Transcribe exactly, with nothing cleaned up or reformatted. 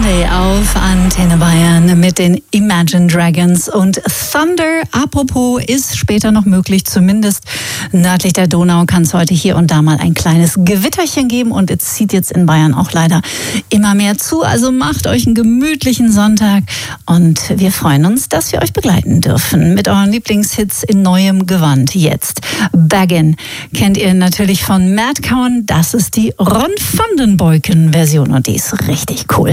Coldplay auf Antenne Bayern mit den Imagine Dragons und Thunder. Apropos, ist später noch möglich, zumindest nördlich der Donau kann es heute hier und da mal ein kleines Gewitterchen geben und es zieht jetzt in Bayern auch leider immer mehr zu. Also macht euch einen gemütlichen Sonntag und wir freuen uns, dass wir euch begleiten dürfen mit euren Lieblingshits in neuem Gewand. Jetzt Baggin kennt ihr natürlich von Madcon. Das ist die Ron van den Boyken Version und die ist richtig cool.